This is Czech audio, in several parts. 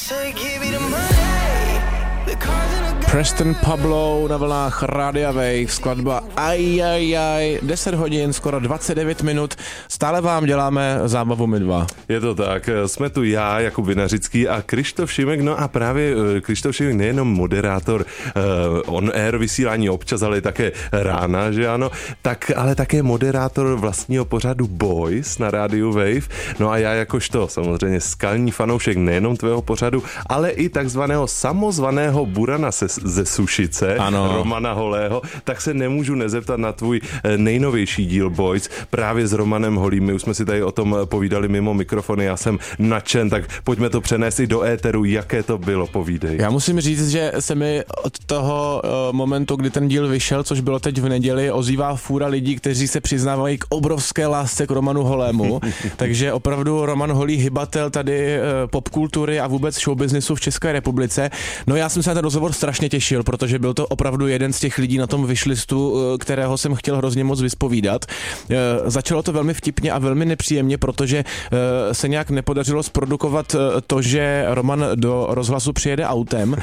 Preston Pablo na vlnách Rádia Wave, skladba Ajajaj, 10 hodin, skoro 29 minut, stále vám děláme zábavu my dva. Je to tak, jsme tu já, Jakub Vinařický a Krištof Šimek, no a právě Krištof Šimek nejenom moderátor on-air vysílání občas, ale také rána, že ano, tak ale také moderátor vlastního pořadu Boys na rádiu Wave, no a já jakožto samozřejmě skalní fanoušek nejenom tvého pořadu, ale i takzvaného samozvaného burana ze Sušice, ano. Romana Holého, tak se nemůžu nezeptat na tvůj nejnovější díl Boys, právě s Romanem Holým. My už jsme si tady o tom povídali mimo mikrofony, já jsem nadšen, tak pojďme to přenést i do éteru, jaké to bylo, povídej. Já musím říct, že se mi od toho momentu, kdy ten díl vyšel, což bylo teď v neděli, ozývá fůra lidí, kteří se přiznávají k obrovské lásce k Romanu Holému, takže opravdu Roman Holý hybatel tady popkultury a vůbec showbiznisu v České republice. No já jsem se na ten rozhovor strašně těšil, protože byl to opravdu jeden z těch lidí na tom wishlistu, kterého jsem chtěl hrozně moc vyspovídat. Začalo to velmi vtipně a velmi nepříjemně, protože se nějak nepodařilo zprodukovat to, že Roman do rozhlasu přijede autem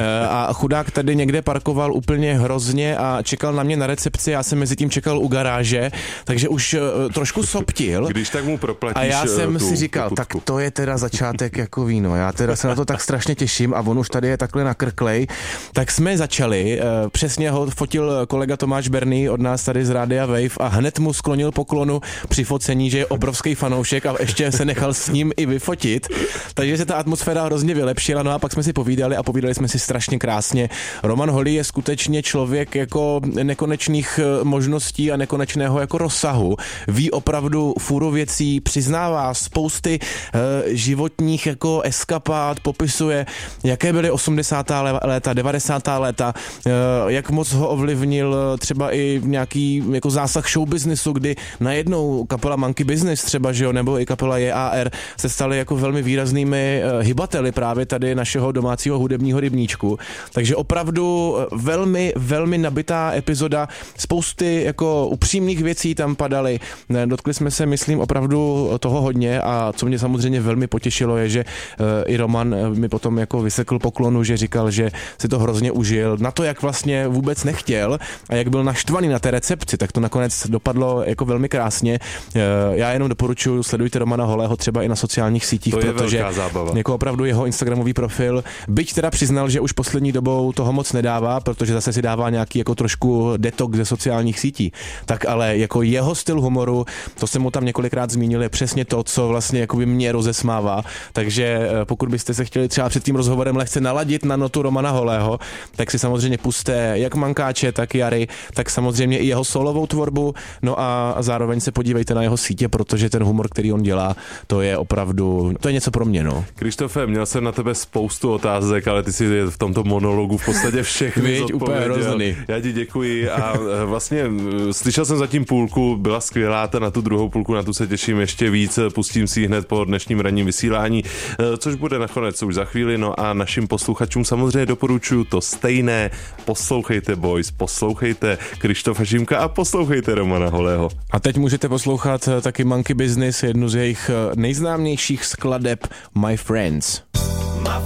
a chudák tady někde parkoval úplně hrozně a čekal na mě na recepci, já jsem mezi tím čekal u garáže, takže už trošku soptil. Když tak mu proplatíš. A já jsem si říkal, pokutku. tak to je teda začátek jako víno, já teda se na to tak strašně těším a on už tady je takhle nakrklej. Tak jsme začali, přesně ho fotil kolega Tomáš Berný od nás tady z Rádia Wave a hned mu sklonil poklonu při focení, že je obrovský fanoušek a ještě se nechal s ním i vyfotit, takže se ta atmosféra hrozně vylepšila, no a pak jsme si povídali a povídali jsme si strašně krásně. Roman Holý je skutečně člověk jako nekonečných možností a nekonečného jako rozsahu, ví opravdu fůru věcí, přiznává spousty životních jako eskapád, popisuje, jaké byly 80. léta, 90. léta, jak moc ho ovlivnil třeba i nějaký jako zásah showbiznisu, kdy najednou kapela Monkey Business třeba, že jo, nebo i kapela JAR se staly jako velmi výraznými hybateli právě tady našeho domácího hudebního rybníčku. Takže opravdu velmi, velmi nabitá epizoda, spousty jako upřímných věcí tam padaly. Dotkli jsme se, myslím, opravdu toho hodně a co mě samozřejmě velmi potěšilo je, že i Roman mi potom jako vysekl poklonu, že říkal, že si to hrozně užil. Na to, jak vlastně vůbec nechtěl a jak byl naštvaný na té recepci, tak to nakonec dopadlo jako velmi krásně. Já jenom doporučuji, sledujte Romana Holého třeba i na sociálních sítích, protože jako opravdu jeho instagramový profil, byť teda přiznal, že už poslední dobou toho moc nedává, protože zase si dává nějaký jako trošku detox ze sociálních sítí, tak ale jako jeho styl humoru, to jsem mu tam několikrát zmínil, je přesně to, co vlastně jakoby mě rozesmává, takže pokud byste se chtěli třeba před tím rozhovorem lehce naladit na notu Romana Holého, tak si samozřejmě puste jak Mankáče, tak Jary, tak samozřejmě i jeho solovou tvorbu, no a zároveň se podívejte na jeho sítě, protože ten humor, který on dělá, to je opravdu, to je něco pro mě, no. Krištofe, měl jsem na tebe spoustu otázek, ale ty si v tomto monologu v podstatě všechny zodpověděl. Já ti děkuji a vlastně slyšel jsem zatím půlku, byla skvělá, na tu druhou půlku, na tu se těším ještě víc, pustím si ji hned po dnešním ranním vysílání, což bude nakonec už za chvíli, no a našim posluchačům samozřejmě doporučuju to stejné, poslouchejte Boys, poslouchejte Krištofa Šimka a poslouchejte Romana Holého. A teď můžete poslouchat taky Monkey Business, jednu z jejich nejznámějších skladeb My Friends.